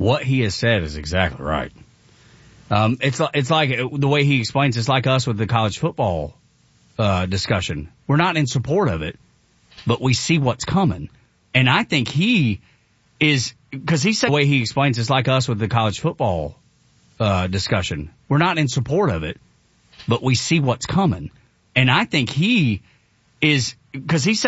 what he has said is exactly right. It's like the way he explains. It's like us with the college football discussion. We're not in support of it, but we see what's coming. And I think he is, because he said the way he explains. It's like us with the college football discussion. We're not in support of it, but we see what's coming. And I think he is, because he said